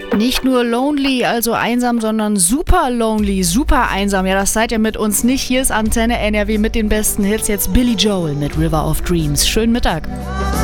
Nicht nur lonely, also einsam, sondern super lonely, super einsam. Ja, das seid ihr mit uns nicht. Hier ist Antenne NRW mit den besten Hits. Jetzt Billy Joel mit River of Dreams. Schönen Mittag.